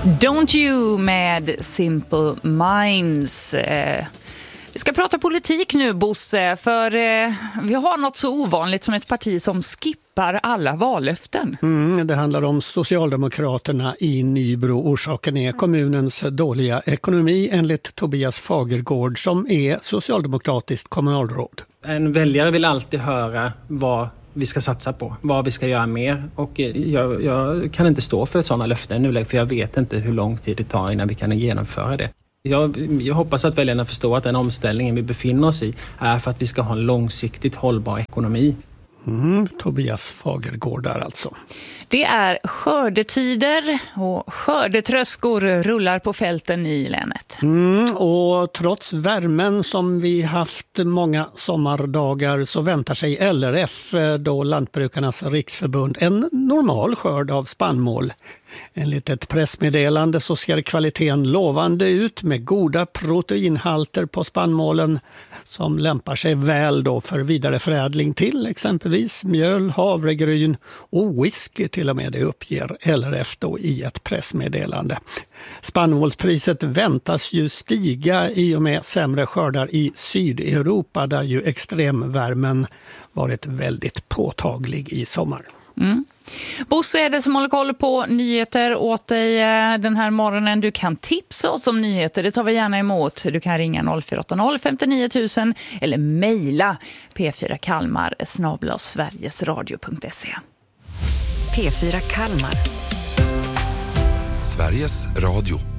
Don't You med Simple Minds. Vi ska prata politik nu, Bosse, för vi har något så ovanligt som ett parti som skippar alla vallöften. Det handlar om Socialdemokraterna i Nybro. Orsaken är kommunens dåliga ekonomi enligt Tobias Fagergård som är socialdemokratiskt kommunalråd. En väljare vill alltid höra vad vi ska satsa på, vad vi ska göra mer, och jag kan inte stå för sådana löften nu, för jag vet inte hur lång tid det tar innan vi kan genomföra det. Jag hoppas att väljarna förstår att den omställningen vi befinner oss i är för att vi ska ha en långsiktigt hållbar ekonomi. Tobias Fagergård där alltså. Det är skördetider och skördetröskor rullar på fälten i länet. Och trots värmen som vi haft många sommardagar så väntar sig LRF, då Lantbrukarnas riksförbund, en normal skörd av spannmål. Enligt ett pressmeddelande så ser kvaliteten lovande ut med goda proteinhalter på spannmålen som lämpar sig väl då för vidareförädling till exempelvis mjöl, havregryn och whisky till och med, det uppger LRF då i ett pressmeddelande. Spannmålspriset väntas ju stiga i och med sämre skördar i Sydeuropa där ju extremvärmen varit väldigt påtaglig i sommar. Bosse är det som håller koll på nyheter åt dig den här morgonen. Du kan tipsa oss om nyheter, det tar vi gärna emot. Du kan ringa 0480 59 000 eller mejla p4kalmar@sverigesradio.se. P4 Kalmar. Sveriges Radio.